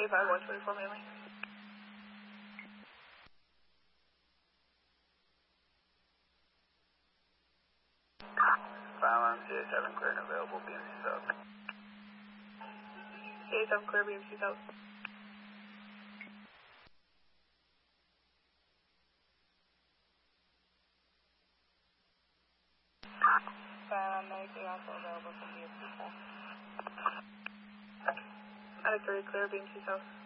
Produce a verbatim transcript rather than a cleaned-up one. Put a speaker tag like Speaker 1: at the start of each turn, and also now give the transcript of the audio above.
Speaker 1: twenty-five, one twenty-four mainly.
Speaker 2: five one C A seven clear and available, B M C South.
Speaker 1: C A seven clear, B M C South.
Speaker 3: five one Medic three also available for B M C South.
Speaker 1: Medic three clear, B M C South.